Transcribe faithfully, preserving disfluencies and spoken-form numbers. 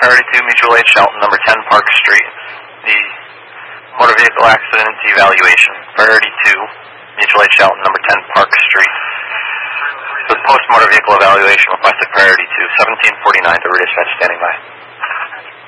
priority two, mutual aid Shelton, number ten Park Street. The motor vehicle accident evaluation. Priority two, mutual aid Shelton, number ten Park Street. The post motor vehicle evaluation requested priority two, seventeen forty-nine, Darude dispatch standing by.